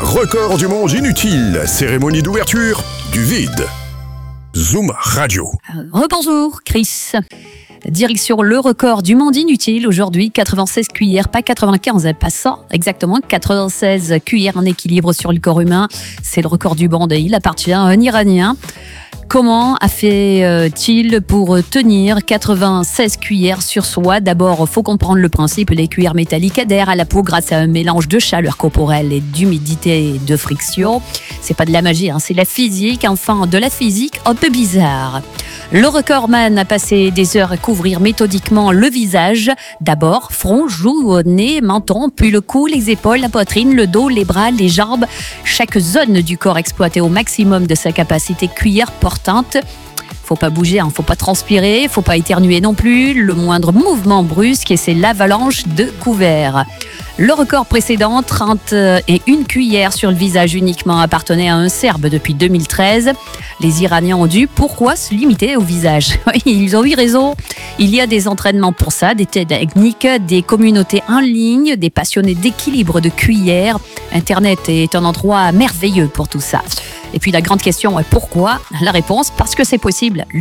Record du monde inutile, cérémonie d'ouverture du vide. Zoom Radio. Rebonjour Chris. Direction le record du monde inutile. Aujourd'hui, 96 cuillères, pas 95, pas ça, exactement 96 cuillères en équilibre sur le corps humain. C'est le record du monde et il appartient à un Iranien. Comment a fait-il pour tenir 96 cuillères sur soi? D'abord, il faut comprendre le principe. Les cuillères métalliques adhèrent à la peau grâce à un mélange de chaleur corporelle et d'humidité et de friction. C'est pas de la magie, c'est la physique. Enfin, de la physique un peu bizarre. Le recordman a passé des heures à couvrir méthodiquement le visage. D'abord, front, joues, nez, menton, puis le cou, les épaules, la poitrine, le dos, les bras, les jambes. Chaque zone du corps exploitée au maximum de sa capacité cuillère portante. Faut pas bouger, faut pas transpirer, faut pas éternuer non plus. Le moindre mouvement brusque et c'est l'avalanche de couverts. Le record précédent, 31 cuillères sur le visage uniquement, appartenait à un Serbe depuis 2013. Les Iraniens ont dû, pourquoi se limiter au visage? Ils ont eu raison. Il y a des entraînements pour ça, des techniques, des communautés en ligne, des passionnés d'équilibre de cuillères. Internet est un endroit merveilleux pour tout ça. Et puis la grande question est pourquoi? La réponse, parce que c'est possible.